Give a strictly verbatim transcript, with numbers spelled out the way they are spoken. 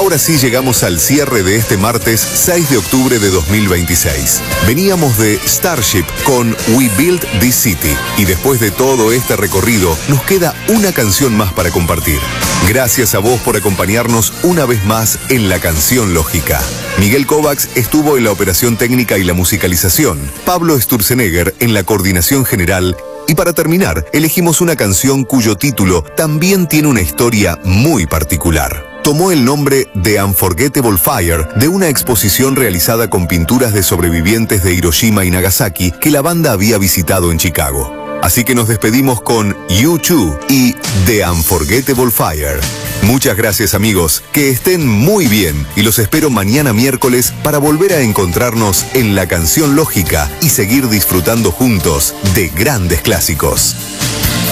Ahora sí llegamos al cierre de este martes seis de octubre de dos mil veintiséis. Veníamos de Starship con We Built This City y después de todo este recorrido nos queda una canción más para compartir. Gracias a vos por acompañarnos una vez más en La Canción Lógica. Miguel Kovacs estuvo en la operación técnica y la musicalización, Pablo Sturzenegger en la coordinación general y para terminar elegimos una canción cuyo título también tiene una historia muy particular. Tomó el nombre de Unforgettable Fire de una exposición realizada con pinturas de sobrevivientes de Hiroshima y Nagasaki que la banda había visitado en Chicago. Así que nos despedimos con U dos y The Unforgettable Fire. Muchas gracias amigos, que estén muy bien y los espero mañana miércoles para volver a encontrarnos en La Canción Lógica y seguir disfrutando juntos de grandes clásicos.